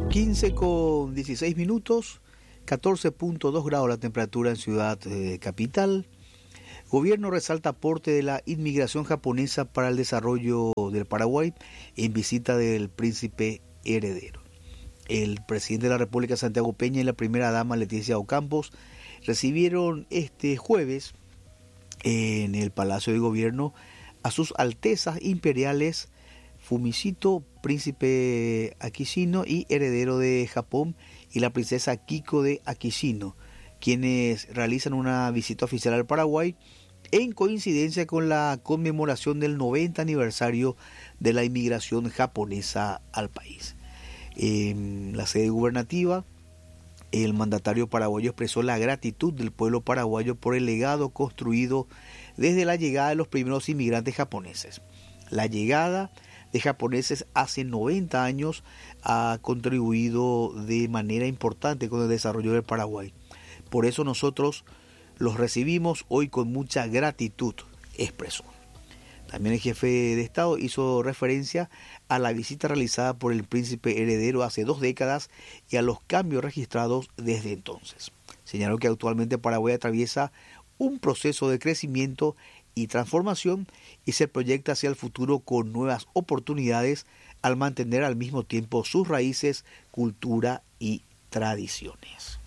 15 con 16 minutos, 14.2 grados la temperatura en Ciudad Capital. Gobierno resalta aporte de la inmigración japonesa para el desarrollo del Paraguay en visita del príncipe heredero. El presidente de la República, Santiago Peña, y la primera dama, Leticia Ocampos, recibieron este jueves en el Palacio de Gobierno a sus altezas imperiales Fumihiko, príncipe Akishino y heredero de Japón, y la princesa Kiko de Akishino, quienes realizan una visita oficial al Paraguay en coincidencia con la conmemoración del 90 aniversario de la inmigración japonesa al país. En la sede gubernativa, el mandatario paraguayo expresó la gratitud del pueblo paraguayo por el legado construido desde la llegada de los primeros inmigrantes japoneses. La llegada de japoneses hace 90 años ha contribuido de manera importante con el desarrollo del Paraguay. Por eso nosotros los recibimos hoy con mucha gratitud, expresó. También el jefe de Estado hizo referencia a la visita realizada por el príncipe heredero hace 2 décadas y a los cambios registrados desde entonces. Señaló que actualmente Paraguay atraviesa un proceso de crecimiento y transformación y se proyecta hacia el futuro con nuevas oportunidades al mantener al mismo tiempo sus raíces, cultura y tradiciones.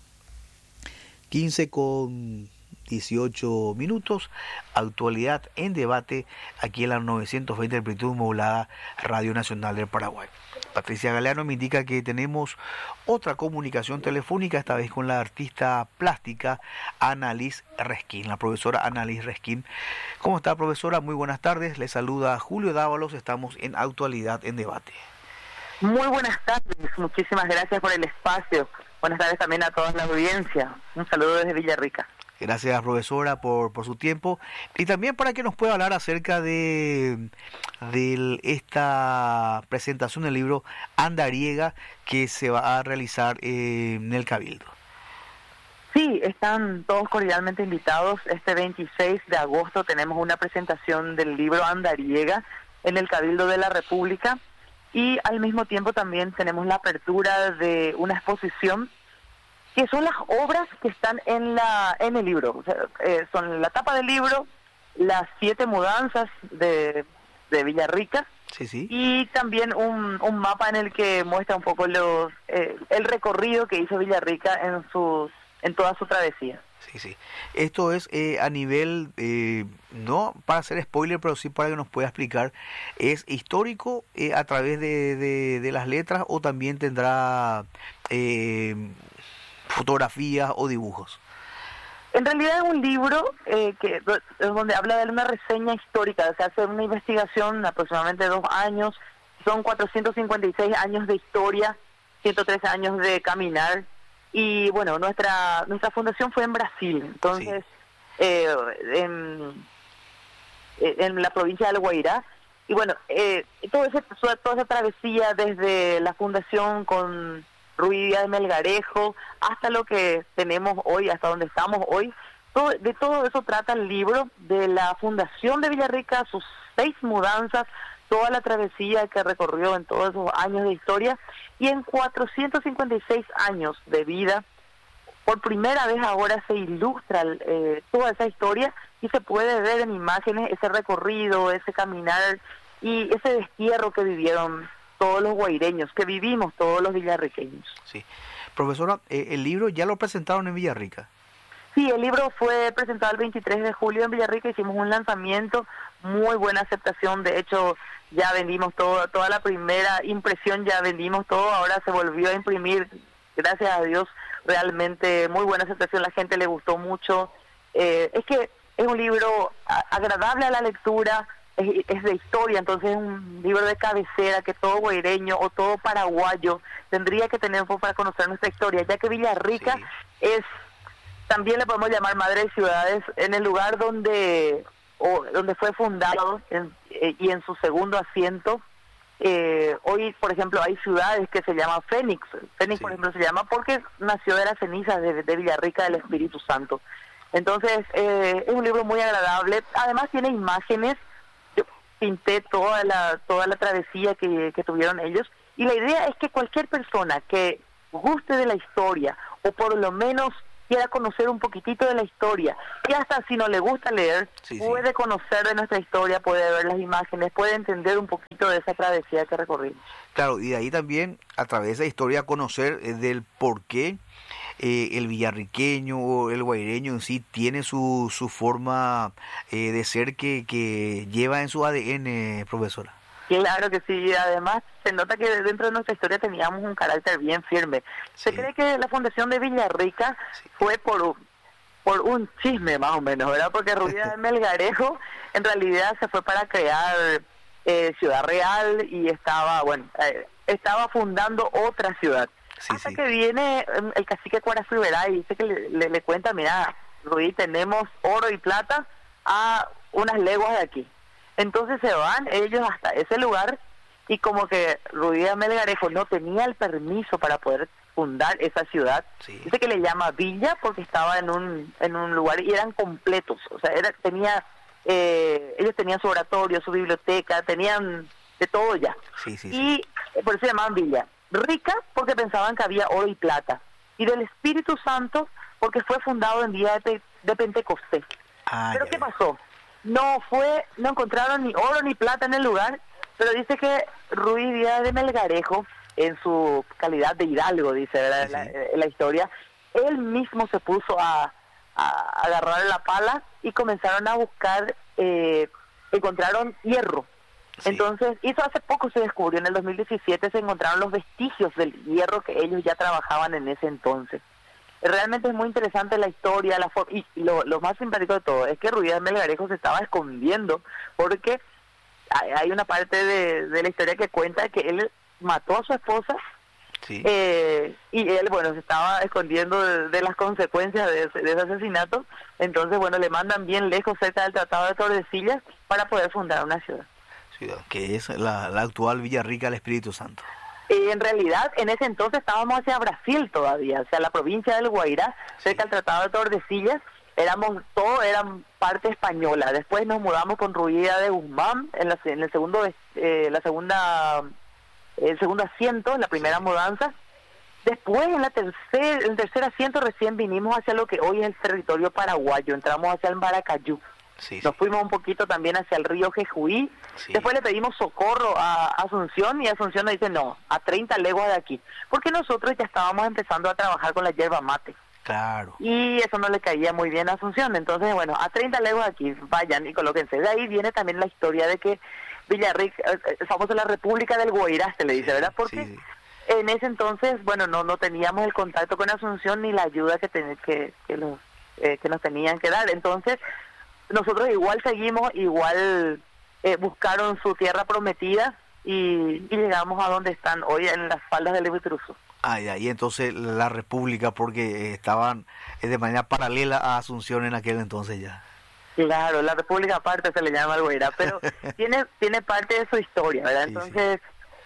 15 con 18 minutos, actualidad en debate aquí en la 920 amplitud modulada Radio Nacional del Paraguay. Patricia Galeano me indica que tenemos otra comunicación telefónica, esta vez con la artista plástica Annalise Resquín, la profesora Annalise Resquín. ¿Cómo está, profesora? Muy buenas tardes, le saluda Julio Dávalos, estamos en actualidad en debate. Muy buenas tardes, muchísimas gracias por el espacio. Buenas tardes también a toda la audiencia. Un saludo desde Villarrica. Gracias, profesora, por su tiempo y también para que nos pueda hablar acerca de esta presentación del libro Andariega que se va a realizar en el Cabildo. Sí, están todos cordialmente invitados. Este 26 de agosto tenemos una presentación del libro Andariega en el Cabildo de la República y al mismo tiempo también tenemos la apertura de una exposición que son las obras que están en el libro. O sea, son la tapa del libro, las 7 mudanzas de Villarrica, sí. Y también un mapa en el que muestra un poco el recorrido que hizo Villarrica en toda su travesía. Sí. Esto es a nivel, no para hacer spoiler, pero sí para que nos pueda explicar, ¿es histórico a través de las letras o también tendrá fotografías o dibujos? En realidad es un libro donde habla de una reseña histórica. Se hace una investigación aproximadamente 2 años, son 456 años de historia, 113 años de caminar, y bueno, nuestra fundación fue en Brasil, entonces sí. En la provincia del Guairá, y bueno, toda esa travesía desde la fundación con Ruidía de Melgarejo hasta lo que tenemos hoy, hasta donde estamos hoy, de todo eso trata el libro, de la fundación de Villarrica, sus 6 mudanzas, toda la travesía que recorrió en todos esos años de historia, y en 456 años de vida, por primera vez ahora se ilustra toda esa historia y se puede ver en imágenes ese recorrido, ese caminar y ese destierro que vivieron todos los guaireños, que vivimos todos los villarriqueños. Sí. Profesora, ¿el libro ya lo presentaron en Villarrica? Sí, el libro fue presentado el 23 de julio en Villarrica, hicimos un lanzamiento, muy buena aceptación, de hecho ya vendimos toda la primera impresión, ya vendimos todo, ahora se volvió a imprimir, gracias a Dios, realmente muy buena aceptación, la gente le gustó mucho, es que es un libro agradable a la lectura, es de historia, entonces es un libro de cabecera que todo guaireño o todo paraguayo tendría que tener para conocer nuestra historia, ya que Villarrica también le podemos llamar madre de ciudades, en el lugar donde fue fundado y en su segundo asiento. Hoy, por ejemplo, hay ciudades que se llaman Fénix. Fénix, por ejemplo, se llama porque nació de las cenizas de Villarrica del Espíritu Santo. Entonces, es un libro muy agradable. Además, tiene imágenes. Yo pinté toda la travesía que tuvieron ellos Y la idea es que cualquier persona que guste de la historia, o por lo menos quiera conocer un poquitito de la historia, y hasta si no le gusta leer, puede conocer de nuestra historia, puede ver las imágenes, puede entender un poquito de esa travesía que recorrimos. Claro, y de ahí también, a través de la historia, conocer del por qué el villarriqueño o el guaireño en sí tiene su forma de ser que lleva en su ADN, profesora. Claro que sí, además se nota que dentro de nuestra historia teníamos un carácter bien firme. Se cree que la fundación de Villarrica fue por un chisme más o menos, ¿verdad? Porque Ruiz de Melgarejo en realidad se fue para crear Ciudad Real y estaba fundando otra ciudad. Hasta que viene el cacique Cuarazuberá y dice que le cuenta, mira, Ruiz, tenemos oro y plata a unas leguas de aquí. Entonces se van ellos hasta ese lugar y como que Ruiz de Melgarejo no tenía el permiso para poder fundar esa ciudad. Dice que le llama villa porque estaba en un lugar y eran completos, o sea, ellos tenían su oratorio, su biblioteca, tenían de todo ya. Y por eso se llamaban villa. Rica porque pensaban que había oro y plata, y del Espíritu Santo porque fue fundado en día de Pentecostés. Pero ¿qué pasó? No encontraron ni oro ni plata en el lugar, pero dice que Ruiz Díaz de Melgarejo, en su calidad de hidalgo, dice, ¿verdad? La historia, él mismo se puso a agarrar la pala y comenzaron a buscar, encontraron hierro. Entonces, eso hace poco se descubrió, en el 2017 se encontraron los vestigios del hierro que ellos ya trabajaban en ese entonces. Realmente es muy interesante la historia, y lo más simpático de todo es que Ruiz de Melgarejo se estaba escondiendo, porque hay una parte de la historia que cuenta que él mató a su esposa, y él, se estaba escondiendo de las consecuencias de ese asesinato. Entonces, le mandan bien lejos, cerca del Tratado de Tordesillas, para poder fundar una ciudad. Que es la actual Villarrica del Espíritu Santo. En realidad, en ese entonces estábamos hacia Brasil todavía, o sea, la provincia del Guairá, cerca del Tratado de Tordesillas, eran parte española. Después nos mudamos con Ruiz de Guzmán el segundo asiento, en la primera mudanza. Después, en el tercer asiento, recién vinimos hacia lo que hoy es el territorio paraguayo, entramos hacia el Maracayú. Nos fuimos un poquito también hacia el río Jejuí. Después le pedimos socorro a Asunción, y Asunción nos dice no, a 30 leguas de aquí, porque nosotros ya estábamos empezando a trabajar con la yerba mate. Claro. Y eso no le caía muy bien a Asunción. Entonces, a 30 leguas de aquí, vayan y colóquense. De ahí viene también la historia de que Villarrica, somos de la República del Guairá, se le dice, ¿verdad? Porque en ese entonces, no teníamos el contacto con Asunción ni la ayuda que nos tenían que dar. Entonces, nosotros seguimos, buscaron su tierra prometida y llegamos a donde están hoy, en las faldas del Ibitruzú. Y entonces la República, porque estaban de manera paralela a Asunción en aquel entonces ya. Claro, la República aparte se le llama el Guairá, pero tiene parte de su historia, ¿verdad? Entonces,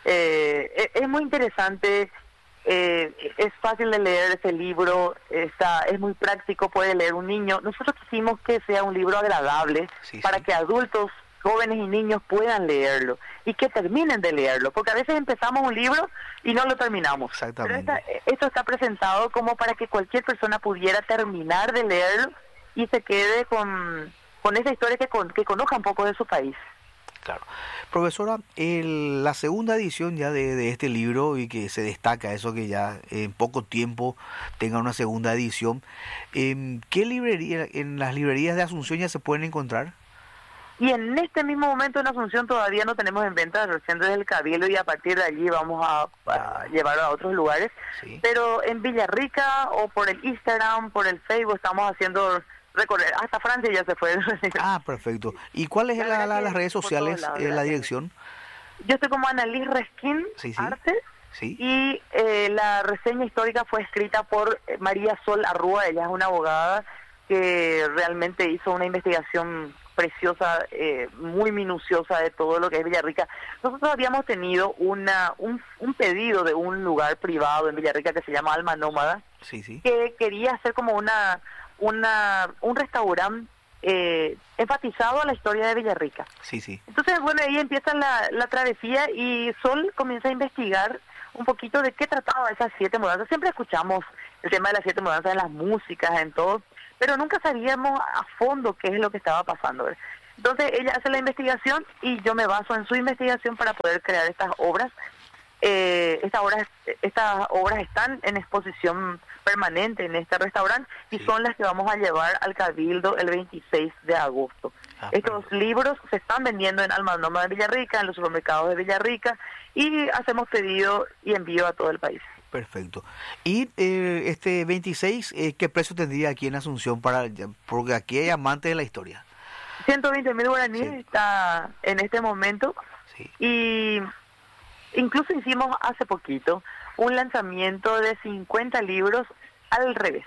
es muy interesante. Es fácil de leer ese libro, es muy práctico, puede leer un niño. Nosotros quisimos que sea un libro agradable para que adultos, jóvenes y niños puedan leerlo y que terminen de leerlo, porque a veces empezamos un libro y no lo terminamos. Exactamente. Pero esto está presentado como para que cualquier persona pudiera terminar de leerlo y se quede con esa historia, que conozca un poco de su país. Claro. Profesora, la segunda edición ya de este libro, y que se destaca eso, que ya en poco tiempo tenga una segunda edición, ¿qué librería, en las librerías de Asunción ya se pueden encontrar? Y en este mismo momento en Asunción todavía no tenemos en venta, recién desde el Cabildo, y a partir de allí vamos a llevarlo a otros lugares. Pero en Villarrica, o por el Instagram, por el Facebook, estamos haciendo recorrer. Hasta Francia ya se fue. Perfecto. ¿Y cuál es las redes sociales, la dirección? Yo estoy como Annalise Resquín Arte. Y la reseña histórica fue escrita por María Sol Arrúa. Ella es una abogada que realmente hizo una investigación preciosa, muy minuciosa de todo lo que es Villarrica. Nosotros habíamos tenido un pedido de un lugar privado en Villarrica que se llama Alma Nómada, que quería hacer como un restaurante enfatizado a la historia de Villarrica. Sí, sí. Entonces, bueno, ahí empieza la travesía y Sol comienza a investigar un poquito de qué trataba esas 7 mudanzas. Siempre escuchamos el tema de las 7 mudanzas en las músicas, en todo, pero nunca sabíamos a fondo qué es lo que estaba pasando, ¿verdad? Entonces ella hace la investigación y yo me baso en su investigación para poder crear estas obras. Estas obras están en exposición permanente en este restaurante y son las que vamos a llevar al Cabildo el 26 de agosto. Estos libros se están vendiendo en Almanoma de Villarrica, en los supermercados de Villarrica, y hacemos pedido y envío a todo el país. Perfecto. Y este 26, ¿qué precio tendría aquí en Asunción? Porque aquí hay amantes de la historia. 120.000 guaraníes está en este momento. Sí. Y incluso hicimos hace poquito un lanzamiento de 50 libros al revés.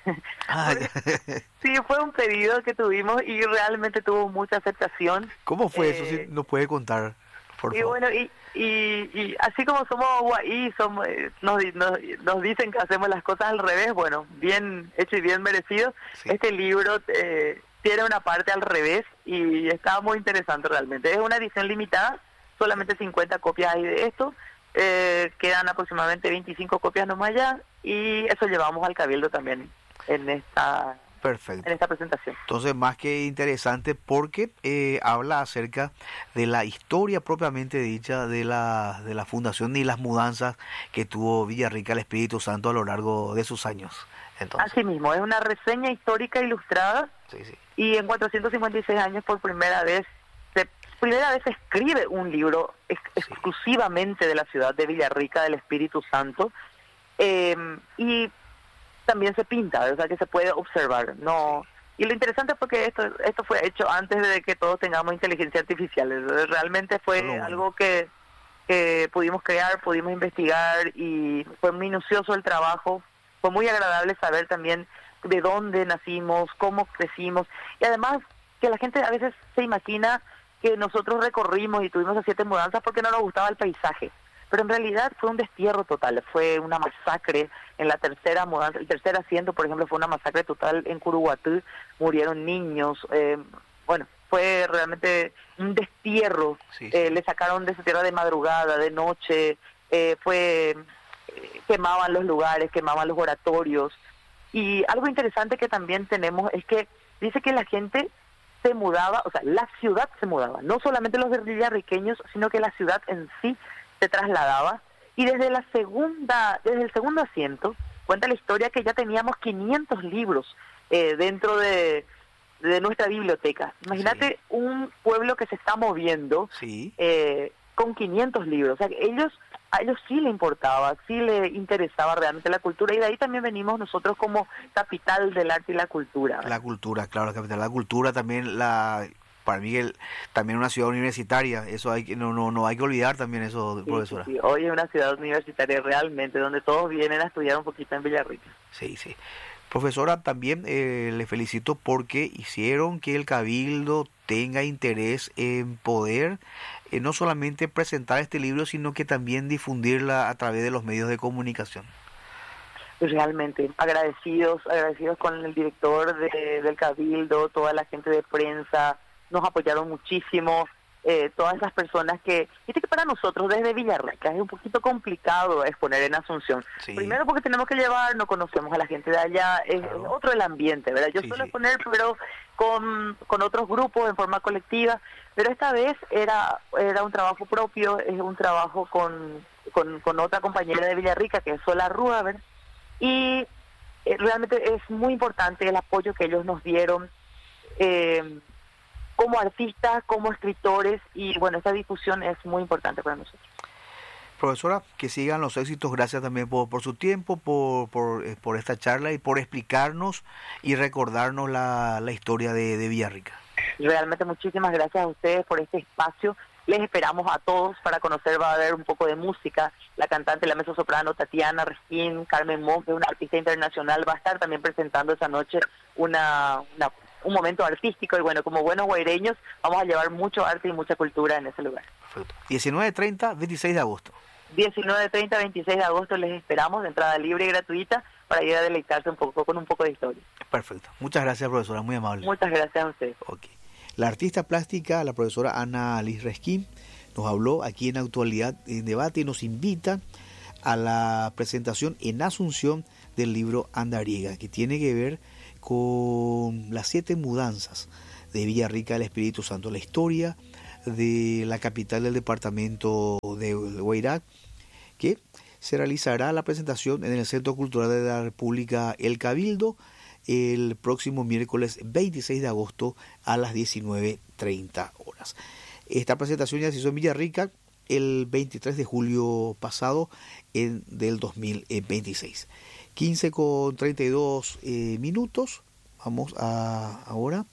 Sí, fue un pedido que tuvimos y realmente tuvo mucha aceptación. ¿Cómo fue eso? ¿Sí nos puede contar, por favor? Y bueno, y así como somos guay, nos dicen que hacemos las cosas al revés, bueno, bien hecho y bien merecido. Sí. Este libro tiene una parte al revés y está muy interesante realmente. Es una edición limitada, solamente 50 copias hay de esto. Quedan aproximadamente 25 copias nomás ya y eso llevamos al Cabildo también en esta presentación. Entonces, más que interesante porque habla acerca de la historia propiamente dicha de la fundación y las mudanzas que tuvo Villarrica el Espíritu Santo a lo largo de sus años. Entonces, así mismo, es una reseña histórica ilustrada. Sí, sí. Y en 456 años por primera vez se escribe un libro exclusivamente de la ciudad de Villarrica del Espíritu Santo, y también se pinta, o sea que se puede observar, no. Y lo interesante fue que esto fue hecho antes de que todos tengamos inteligencia artificial. Realmente fue algo que pudimos crear, pudimos investigar y fue minucioso el trabajo. Fue muy agradable saber también de dónde nacimos, cómo crecimos, y además que la gente a veces se imagina que nosotros recorrimos y tuvimos las 7 mudanzas porque no nos gustaba el paisaje, pero en realidad fue un destierro total, fue una masacre en la tercera mudanza. El tercer asiento, por ejemplo, fue una masacre total en Curuguatú, murieron niños, bueno, fue realmente un destierro. Sí. Le sacaron de su tierra de madrugada, de noche, quemaban los lugares, quemaban los oratorios. Y algo interesante que también tenemos es que dice que la gente se mudaba, o sea, la ciudad se mudaba, no solamente los villarriqueños, sino que la ciudad en sí se trasladaba. Y desde el segundo asiento, cuenta la historia que ya teníamos 500 libros dentro de nuestra biblioteca. Imagínate un pueblo que se está moviendo con 500 libros. O sea, a ellos sí le importaba, sí le interesaba realmente la cultura, y de ahí también venimos nosotros como capital del arte y la cultura, ¿verdad? La cultura, claro, capital de la cultura, también para mí también una ciudad universitaria, eso no hay que olvidar también eso, profesora. Sí. Hoy es una ciudad universitaria realmente, donde todos vienen a estudiar un poquito en Villarrica. Sí. Profesora, también le felicito porque hicieron que el Cabildo tenga interés en poder no solamente presentar este libro, sino que también difundirla a través de los medios de comunicación. Realmente, agradecidos con el director del Cabildo, toda la gente de prensa, nos apoyaron muchísimo. Todas esas personas que para nosotros desde Villarrica es un poquito complicado exponer en Asunción. Sí. Primero porque tenemos que no conocemos a la gente de allá, es otro el ambiente, ¿verdad? Yo suelo exponer, pero con otros grupos en forma colectiva, pero esta vez era un trabajo propio, es un trabajo con otra compañera de Villarrica, que es Sola Ruaber, y realmente es muy importante el apoyo que ellos nos dieron, como artistas, como escritores, y bueno, esta difusión es muy importante para nosotros. Profesora, que sigan los éxitos, gracias también por su tiempo, por esta charla y por explicarnos y recordarnos la historia de Villarrica. Realmente muchísimas gracias a ustedes por este espacio. Les esperamos a todos para conocer, va a haber un poco de música. La cantante, la mezzosoprano Tatiana Resquín, Carmen Monge, una artista internacional, va a estar también presentando esa noche un momento artístico, y bueno, como buenos guaireños vamos a llevar mucho arte y mucha cultura en ese lugar. Perfecto. 19:30, 26 de agosto. 19, 30, 26 de agosto les esperamos de entrada libre y gratuita para ir a deleitarse un poco con un poco de historia. Perfecto. Muchas gracias, profesora, muy amable. Muchas gracias a usted. Okay. La artista plástica, la profesora Ana Liz Resquín, nos habló aquí en Actualidad en Debate y nos invita a la presentación en Asunción del libro Andariega, que tiene que ver con las 7 mudanzas de Villarrica del Espíritu Santo, la historia de la capital del departamento de Guairá, que se realizará la presentación en el Centro Cultural de la República El Cabildo el próximo miércoles 26 de agosto a las 19:30 horas. Esta presentación ya se hizo en Villarrica el 23 de julio pasado del 2026. 15:32 minutos. Vamos ahora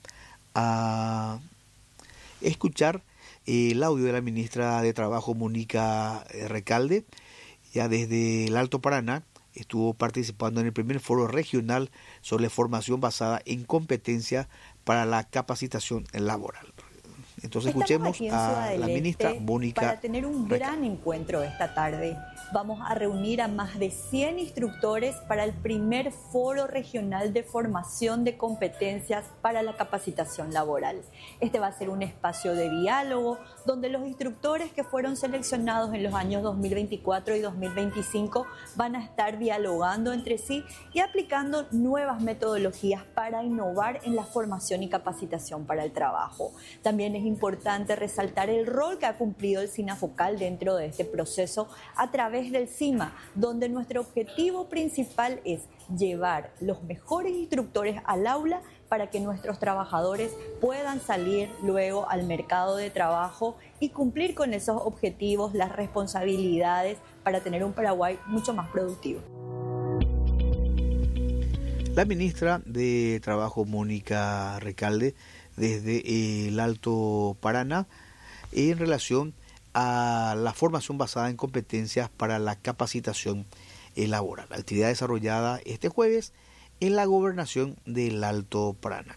a escuchar el audio de la ministra de Trabajo, Mónica Recalde. Ya desde el Alto Paraná estuvo participando en el primer foro regional sobre formación basada en competencia para la capacitación laboral. Entonces escuchemos a la ministra Mónica para tener un gran encuentro esta tarde. Vamos a reunir a más de 100 instructores para el primer foro regional de formación de competencias para la capacitación laboral. Este va a ser un espacio de diálogo donde los instructores que fueron seleccionados en los años 2024 y 2025 van a estar dialogando entre sí y aplicando nuevas metodologías para innovar en la formación y capacitación para el trabajo. También es importante resaltar el rol que ha cumplido el SINAFOCAL dentro de este proceso a través del CIMA, donde nuestro objetivo principal es llevar los mejores instructores al aula para que nuestros trabajadores puedan salir luego al mercado de trabajo y cumplir con esos objetivos, las responsabilidades para tener un Paraguay mucho más productivo. La ministra de Trabajo, Mónica Recalde, desde el Alto Paraná, en relación a la formación basada en competencias para la capacitación laboral. La actividad desarrollada este jueves en la gobernación del Alto Paraná.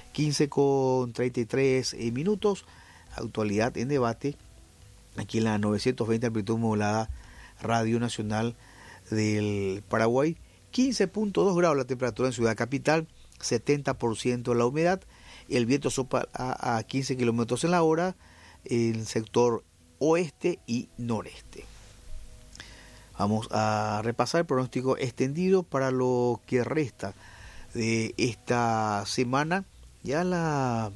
15:33 minutos, Actualidad en Debate, aquí en la 920 amplitud modulada Radio Nacional del Paraguay. 15.2 grados la temperatura en Ciudad Capital, 70% la humedad, el viento sopla a 15 kilómetros en la hora en el sector oeste y noreste. Vamos a repasar el pronóstico extendido para lo que resta de esta semana, ya la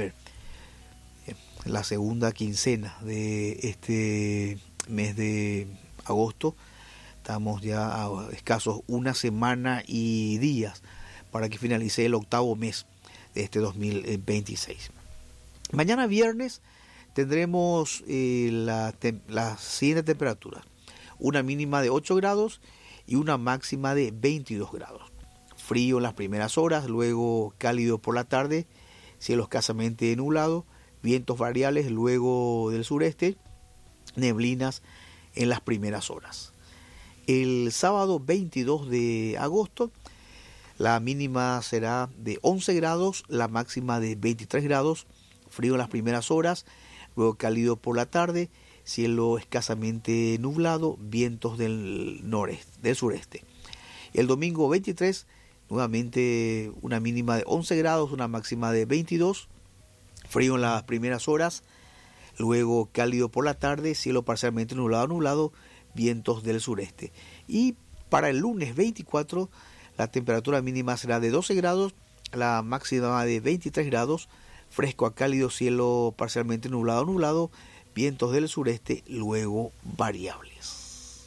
segunda quincena de este mes de agosto. Estamos ya a escasos una semana y días para que finalice el octavo mes de este 2026. Mañana viernes tendremos la siguiente temperatura: una mínima de 8 grados y una máxima de 22 grados. Frío en las primeras horas, luego cálido por la tarde, cielo escasamente nublado, vientos variables luego del sureste, neblinas en las primeras horas. El sábado 22 de agosto, la mínima será de 11 grados, la máxima de 23 grados, frío en las primeras horas, luego cálido por la tarde, cielo escasamente nublado, vientos del sureste. El domingo 23, nuevamente una mínima de 11 grados, una máxima de 22, frío en las primeras horas, luego cálido por la tarde, cielo parcialmente nublado, vientos del sureste. Y para el lunes 24, la temperatura mínima será de 12 grados, la máxima de 23 grados, fresco a cálido, cielo parcialmente nublado, vientos del sureste, luego variables.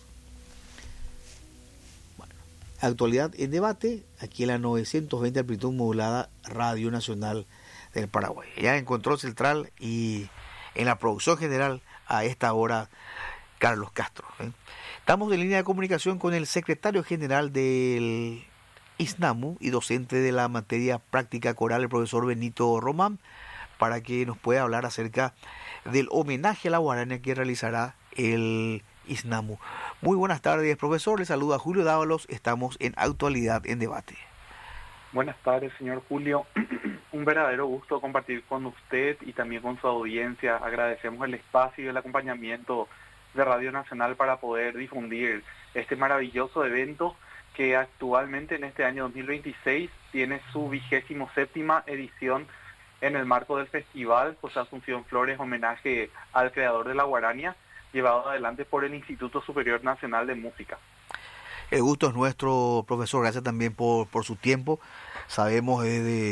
Bueno, Actualidad en Debate, aquí en la 920 amplitud modulada Radio Nacional del Paraguay. Ya en control central y en la producción general a esta hora, Carlos Castro. Estamos en línea de comunicación con el secretario general del ISNAMU y docente de la materia práctica coral, el profesor Benito Román, para que nos pueda hablar acerca del homenaje a la guarania que realizará el ISNAMU. Muy buenas tardes, profesor. Le saluda Julio Dávalos. Estamos en Actualidad en Debate. Buenas tardes, señor Julio. Un verdadero gusto compartir con usted y también con su audiencia. Agradecemos el espacio y el acompañamiento de Radio Nacional para poder difundir este maravilloso evento que actualmente en este año 2026 tiene su 27ª edición en el marco del festival José Asunción Flores, homenaje al creador de la guarania, llevado adelante por el Instituto Superior Nacional de Música. El gusto es nuestro, profesor. Gracias también por su tiempo. Sabemos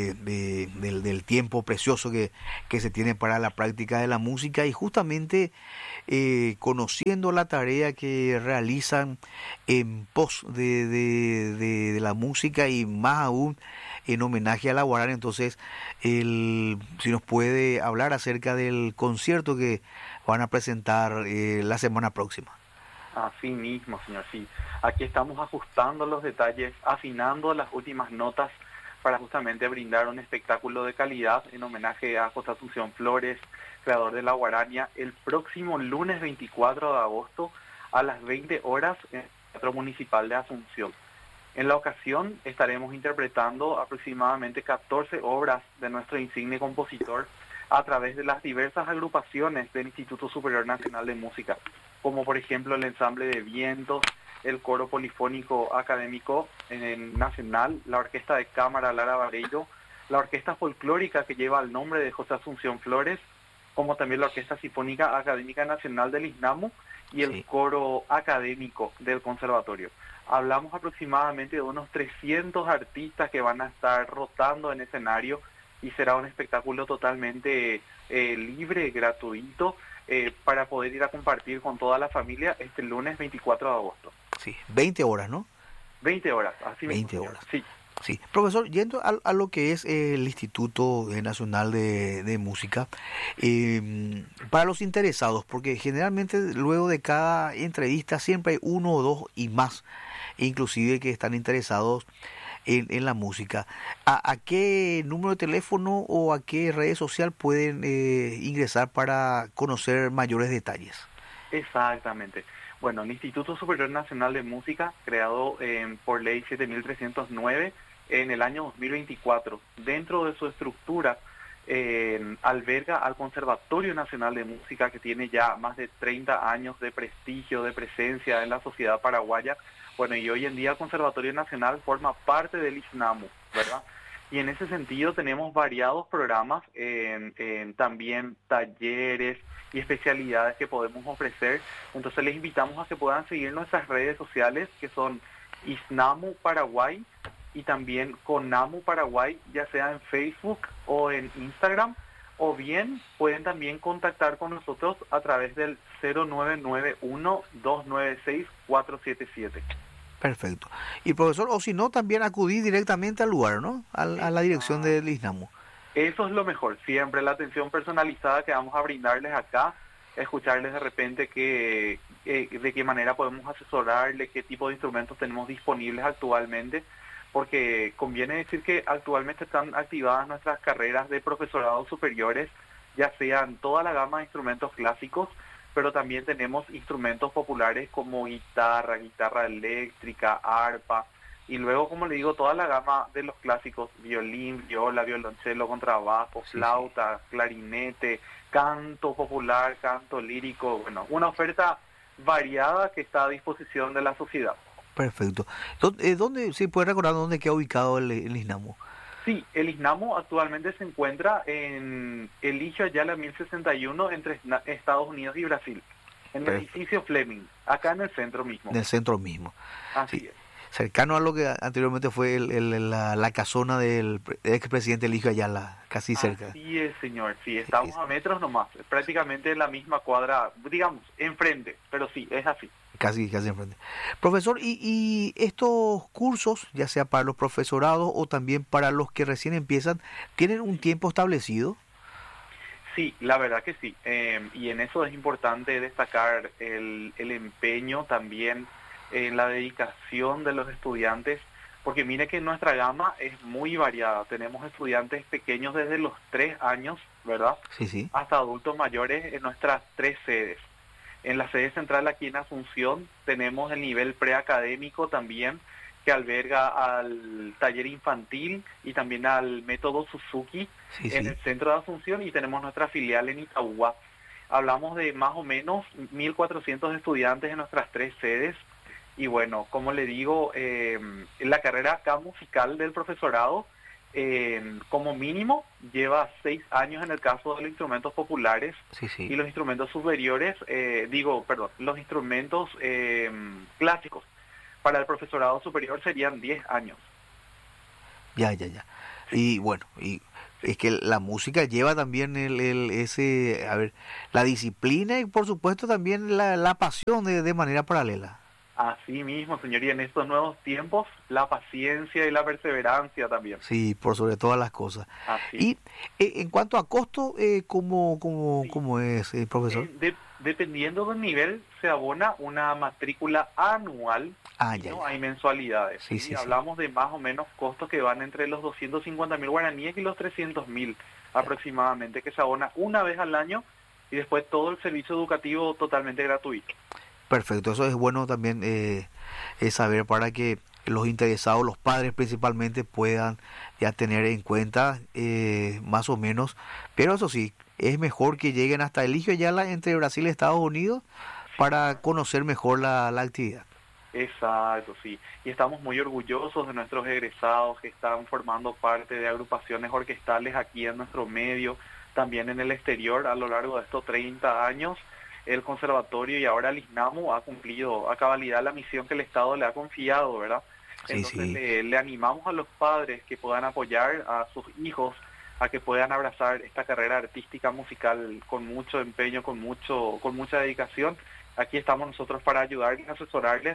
del tiempo precioso que se tiene para la práctica de la música y justamente conociendo la tarea que realizan en pos de la música y más aún en homenaje a la guarania. Entonces, si nos puede hablar acerca del concierto que van a presentar la semana próxima. Así mismo, señor, sí. Aquí estamos ajustando los detalles, afinando las últimas notas para justamente brindar un espectáculo de calidad en homenaje a José Asunción Flores, creador de la guarania, el próximo lunes 24 de agosto a las 20 horas en el Teatro Municipal de Asunción. En la ocasión estaremos interpretando aproximadamente 14 obras de nuestro insigne compositor a través de las diversas agrupaciones del Instituto Superior Nacional de Música, como por ejemplo el Ensamble de Vientos, el Coro Polifónico Académico Nacional, la Orquesta de Cámara Lara Varello, la Orquesta Folclórica que lleva el nombre de José Asunción Flores, como también la Orquesta Sinfónica Académica Nacional del ISNAMU y el Coro Académico del Conservatorio. Hablamos aproximadamente de unos 300 artistas que van a estar rotando en escenario y será un espectáculo totalmente libre, gratuito, para poder ir a compartir con toda la familia este lunes 24 de agosto. Sí, 20 horas, ¿no? 20 horas, así mismo. 20 horas. Sí. Sí. Profesor, yendo a lo que es el Instituto Nacional de Música, para los interesados, porque generalmente luego de cada entrevista siempre hay uno o dos y más, inclusive que están interesados en la música. ¿A qué número de teléfono o a qué red social pueden ingresar para conocer mayores detalles? Exactamente. Bueno, el Instituto Superior Nacional de Música, creado por Ley 7309 en el año 2024, dentro de su estructura alberga al Conservatorio Nacional de Música, que tiene ya más de 30 años de prestigio, de presencia en la sociedad paraguaya. Bueno, y hoy en día el Conservatorio Nacional forma parte del ISNAMU, ¿verdad? Y en ese sentido tenemos variados programas, también talleres y especialidades que podemos ofrecer. Entonces les invitamos a que puedan seguir nuestras redes sociales, que son ISNAMU Paraguay y también CONAMU Paraguay, ya sea en Facebook o en Instagram, o bien pueden también contactar con nosotros a través del 0991-296-477. Perfecto. Y profesor, o si no, también acudir directamente al lugar, ¿no? A la dirección del ISNAMU. Eso es lo mejor, siempre la atención personalizada que vamos a brindarles acá, escucharles de repente de qué manera podemos asesorarles, qué tipo de instrumentos tenemos disponibles actualmente, porque conviene decir que actualmente están activadas nuestras carreras de profesorado superiores, ya sean toda la gama de instrumentos clásicos, pero también tenemos instrumentos populares como guitarra eléctrica, arpa, y luego, como le digo, toda la gama de los clásicos: violín, viola, violonchelo, contrabajo, flauta, clarinete, canto popular, canto lírico. Bueno, una oferta variada que está a disposición de la sociedad. Perfecto. ¿Dónde se puede recordar dónde queda ubicado el ISNAMU? Sí, el ISNAMU actualmente se encuentra en Eligio Ayala 1061 entre Estados Unidos y Brasil, en el edificio Fleming, acá en el centro mismo. En el centro mismo. Así es. Cercano a lo que anteriormente fue la casona del expresidente Eligio Ayala, casi cerca. Así es, señor, sí, estamos a metros nomás, prácticamente en la misma cuadra, digamos, enfrente, pero sí, es así. Casi enfrente. Profesor, ¿y estos cursos, ya sea para los profesorados o también para los que recién empiezan, tienen un tiempo establecido? Sí, la verdad que sí, y en eso es importante destacar el empeño también en la dedicación de los estudiantes, porque mire que nuestra gama es muy variada. Tenemos estudiantes pequeños desde los 3 años, ¿verdad? Sí. Hasta adultos mayores en nuestras 3 sedes. En la sede central aquí en Asunción tenemos el nivel preacadémico también, que alberga al taller infantil y también al método Suzuki en el centro de Asunción, y tenemos nuestra filial en Itauguá. Hablamos de más o menos 1.400 estudiantes en nuestras 3 sedes. Y bueno, como le digo, la carrera acá musical del profesorado, como mínimo, lleva 6 años en el caso de los instrumentos populares. Sí. Y los instrumentos superiores, los instrumentos clásicos para el profesorado superior serían 10 años. Ya. Y bueno, y es que la música lleva también la disciplina y por supuesto también la pasión de manera paralela. Así mismo, señor, y en estos nuevos tiempos, la paciencia y la perseverancia también. Sí, por sobre todas las cosas. Así. Y en cuanto a costo, ¿cómo es, profesor? Dependiendo del nivel, se abona una matrícula anual, ¿no? Hay mensualidades. Sí. Hablamos de más o menos costos que van entre los 250.000 guaraníes y los 300.000 aproximadamente, que se abona una vez al año y después todo el servicio educativo totalmente gratuito. Perfecto, eso es bueno también saber para que los interesados, los padres principalmente, puedan ya tener en cuenta más o menos, pero eso sí, es mejor que lleguen hasta Eligio Ayala entre Brasil y Estados Unidos para conocer mejor la actividad. Exacto, sí, y estamos muy orgullosos de nuestros egresados que están formando parte de agrupaciones orquestales aquí en nuestro medio, también en el exterior a lo largo de estos 30 años. El conservatorio y ahora el ISNAMU ha cumplido a cabalidad la misión que el Estado le ha confiado, ¿verdad? Entonces le animamos a los padres que puedan apoyar a sus hijos a que puedan abrazar esta carrera artística musical con mucho empeño, con mucha dedicación. Aquí estamos nosotros para ayudarles, asesorarles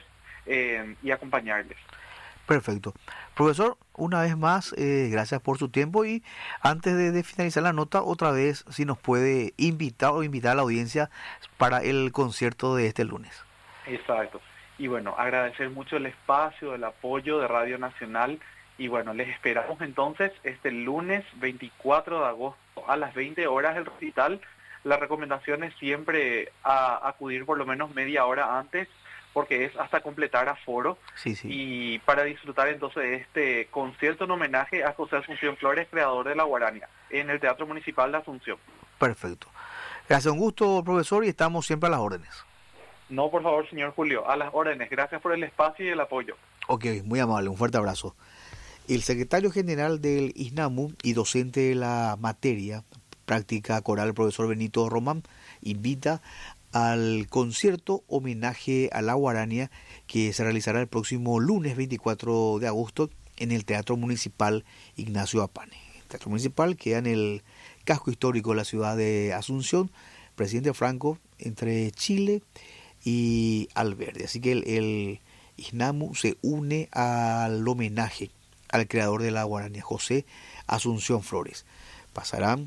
y acompañarles. Perfecto. Profesor, una vez más, gracias por su tiempo y antes de finalizar la nota, otra vez, si nos puede invitar a la audiencia para el concierto de este lunes. Exacto. Y bueno, agradecer mucho el espacio, el apoyo de Radio Nacional y bueno, les esperamos entonces este lunes 24 de agosto a las 20 horas el recital. La recomendación es siempre acudir por lo menos media hora antes, porque es hasta completar aforo, y para disfrutar entonces de este concierto en homenaje a José Asunción Flores, creador de la guarania, en el Teatro Municipal de Asunción. Perfecto. Gracias, un gusto, profesor, y estamos siempre a las órdenes. No, por favor, señor Julio, a las órdenes. Gracias por el espacio y el apoyo. Ok, muy amable, un fuerte abrazo. El secretario general del ISNAMU y docente de la materia práctica coral, el profesor Benito Román, invita al concierto homenaje a la guarania que se realizará el próximo lunes 24 de agosto en el Teatro Municipal Ignacio Apane. El Teatro Municipal queda en el casco histórico de la ciudad de Asunción, Presidente Franco, entre Chile y Alverde. Así que el ISNAMU se une al homenaje al creador de la guarania, José Asunción Flores. Pasarán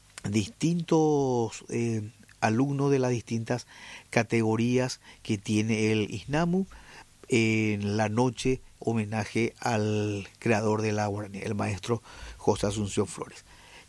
distintos alumnos de las distintas categorías que tiene el ISNAMU en la noche homenaje al creador de la guarania, el maestro José Asunción Flores.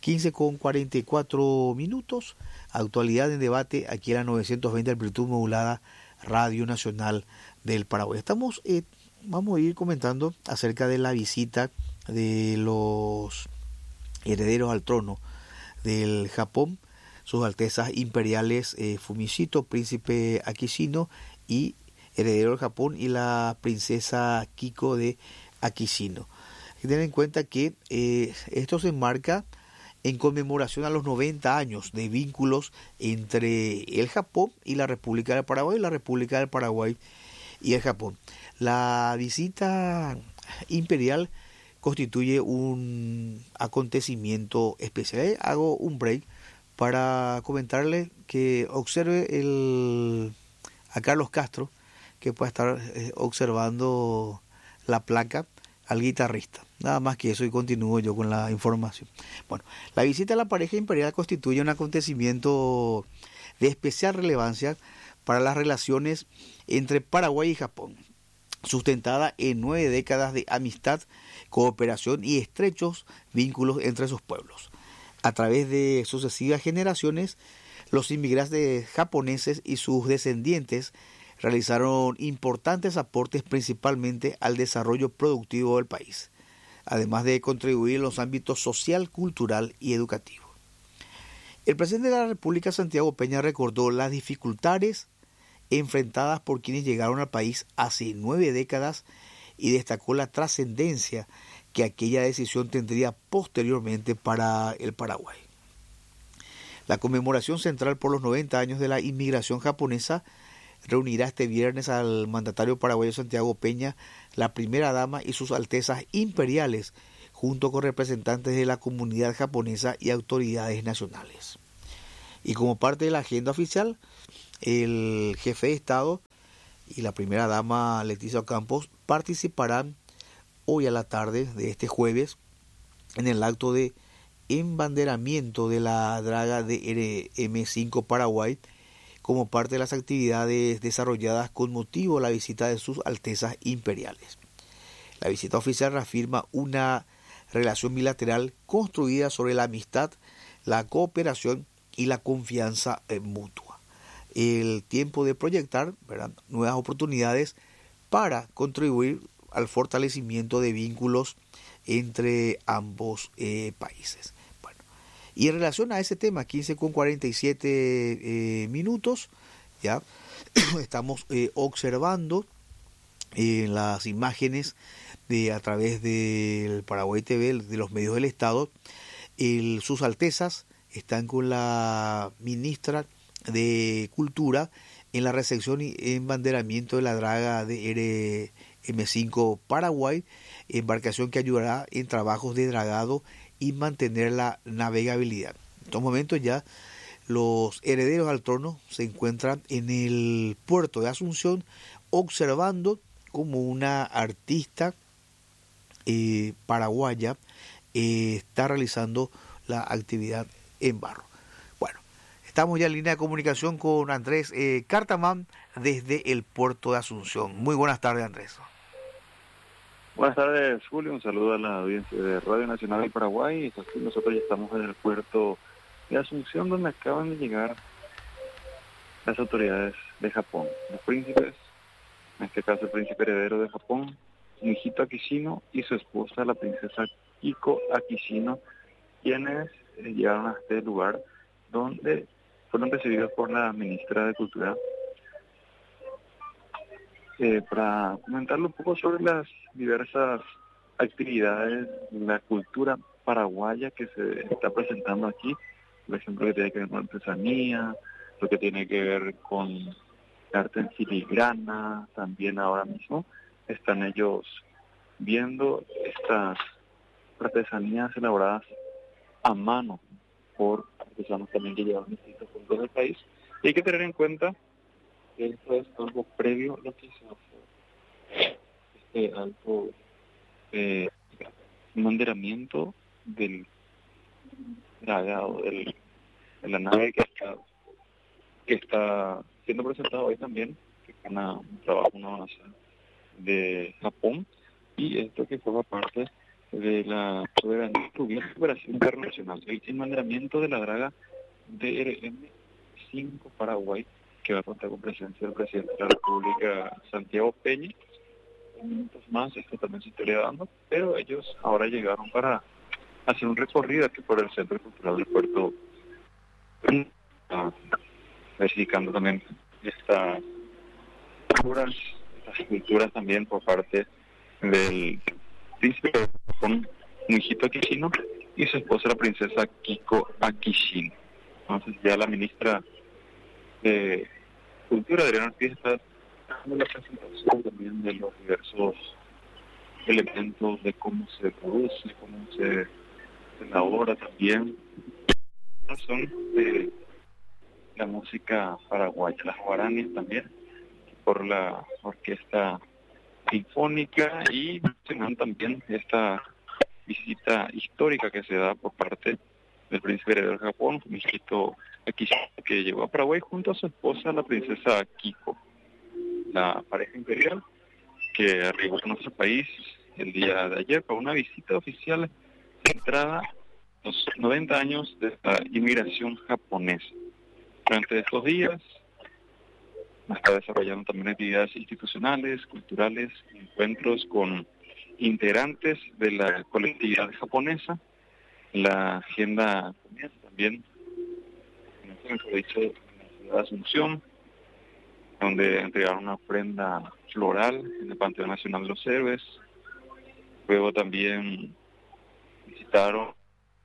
15:44, actualidad en debate aquí en la 920 amplitud modulada Radio Nacional del Paraguay. Vamos a ir comentando acerca de la visita de los herederos al trono del Japón, sus altezas imperiales Fumishito, príncipe Akishino y heredero del Japón, y la princesa Kiko de Akishino. Hay que tener en cuenta que esto se enmarca en conmemoración a los 90 años de vínculos entre el Japón y la República del Paraguay, la República del Paraguay y el Japón. La visita imperial constituye un acontecimiento especial. Hago un break para comentarle que observe a Carlos Castro, que puede estar observando la placa al guitarrista. Nada más que eso y continúo yo con la información. Bueno, la visita a la pareja imperial constituye un acontecimiento de especial relevancia para las relaciones entre Paraguay y Japón, sustentada en 9 décadas de amistad, cooperación y estrechos vínculos entre sus pueblos. A través de sucesivas generaciones, los inmigrantes japoneses y sus descendientes realizaron importantes aportes principalmente al desarrollo productivo del país, además de contribuir en los ámbitos social, cultural y educativo. El presidente de la República, Santiago Peña, recordó las dificultades enfrentadas por quienes llegaron al país hace 9 décadas y destacó la trascendencia que aquella decisión tendría posteriormente para el Paraguay. La conmemoración central por los 90 años de la inmigración japonesa reunirá este viernes al mandatario paraguayo Santiago Peña, la primera dama y sus altezas imperiales, junto con representantes de la comunidad japonesa y autoridades nacionales. Y como parte de la agenda oficial, el jefe de Estado y la primera dama Leticia Ocampo participarán hoy a la tarde de este jueves en el acto de embanderamiento de la draga DRM-5 Paraguay como parte de las actividades desarrolladas con motivo de la visita de sus altezas imperiales. La visita oficial reafirma una relación bilateral construida sobre la amistad, la cooperación y la confianza mutua. El tiempo de proyectar, ¿verdad?, nuevas oportunidades para contribuir al fortalecimiento de vínculos entre ambos países. Bueno, y en relación a ese tema, 15:47 minutos, ya estamos observando las imágenes a través del Paraguay TV, de los medios del Estado. Sus Altezas están con la ministra de Cultura en la recepción y embanderamiento de la draga de RM5 Paraguay, embarcación que ayudará en trabajos de dragado y mantener la navegabilidad. En estos momentos ya los herederos al trono se encuentran en el puerto de Asunción observando como una artista paraguaya está realizando la actividad en barro. Bueno, estamos ya en línea de comunicación con Andrés Cartamán desde el puerto de Asunción. Muy buenas tardes, Andrés. Buenas tardes, Julio. Un saludo a la audiencia de Radio Nacional del Paraguay. Aquí nosotros ya estamos en el puerto de Asunción, donde acaban de llegar las autoridades de Japón, los príncipes, en este caso el príncipe heredero de Japón, Fumihito Akishino, y su esposa, la princesa Kiko Akishino, quienes llegaron a este lugar donde fueron recibidos por la ministra de Cultura para comentarle un poco sobre las diversas actividades, la cultura paraguaya que se está presentando aquí, por ejemplo, que tiene que ver con artesanía, lo que tiene que ver con arte en filigrana. También ahora mismo están ellos viendo estas artesanías elaboradas a mano por artesanos también que llevan distintos puntos del país. Y hay que tener en cuenta que esto es algo previo a lo que se hace, algo manderamiento del dragado, de la nave que está siendo presentado hoy también, que es un trabajo, una donación de Japón, y esto que forma parte de la soberanía y cooperación internacional, el enmanderamiento de la draga DRM-5 Paraguay, que va a contar con presencia del presidente de la República, Santiago Peña. En minutos más esto también se estaría dando, pero ellos ahora llegaron para hacer un recorrido aquí por el Centro Cultural del Puerto, verificando también estas culturas también por parte del príncipe de Japón, Fumihito Akishino, y su esposa, la princesa Kiko Akishino. Entonces ya la ministra de Cultura, Adriana Ortiz, está dando la presentación también de los diversos elementos de cómo se produce, cómo se elabora también. Son de la música paraguaya, las guaranías también, por la orquesta sinfónica, y mencionan también esta visita histórica que se da por parte del príncipe heredero de Japón, Fumihito Akishino, que llegó a Paraguay junto a su esposa, la princesa Kiko, la pareja imperial que arribó a nuestro país el día de ayer para una visita oficial centrada en los 90 años de la inmigración japonesa. Durante estos días está desarrollando también actividades institucionales, culturales, encuentros con integrantes de la colectividad japonesa. La agenda comienza también mejor dicho, en la ciudad de Asunción, donde entregaron una ofrenda floral en el Panteón Nacional de los Héroes. Luego también visitaron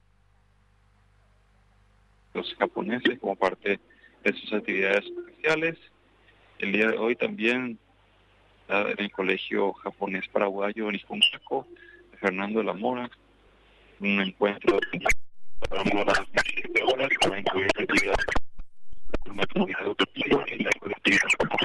los japoneses como parte de sus actividades especiales. El día de hoy también en el Colegio Japonés Paraguayo Nihon Kako de Fernando de la Mora, un encuentro para